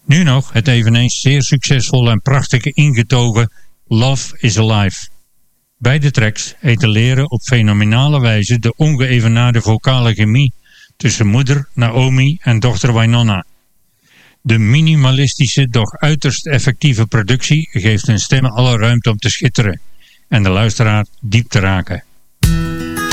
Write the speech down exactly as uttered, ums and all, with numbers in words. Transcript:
Nu nog het eveneens zeer succesvolle en prachtige ingetogen Love is Alive. Beide tracks etaleren op fenomenale wijze de ongeëvenaarde vocale chemie tussen moeder Naomi en dochter Wynonna. De minimalistische, doch uiterst effectieve productie geeft hun stemmen alle ruimte om te schitteren en de luisteraar diep te raken.